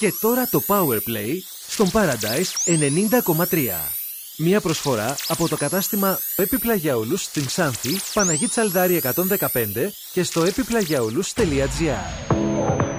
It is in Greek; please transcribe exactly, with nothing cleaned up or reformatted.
Και τώρα το Powerplay στον Paradise ενενήντα κόμμα τρία. Μια προσφορά από το κατάστημα Επιπλαγιαούλους στην Ξάνθη, Παναγή Τσαλδάρη εκατόν δεκαπέντε και στο επιπλαγιαούλους τελεία τζι άρ.